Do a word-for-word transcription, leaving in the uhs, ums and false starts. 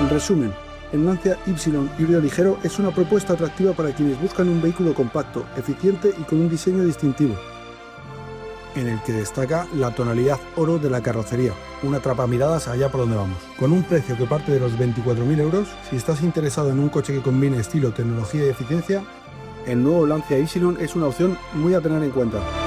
En resumen, el Lancia Y híbrido ligero es una propuesta atractiva para quienes buscan un vehículo compacto, eficiente y con un diseño distintivo, en el que destaca la tonalidad oro de la carrocería, una atrapamiradas allá por donde vamos. Con un precio que parte de los veinticuatro mil euros, si estás interesado en un coche que combine estilo, tecnología y eficiencia, el nuevo Lancia Y es una opción muy a tener en cuenta.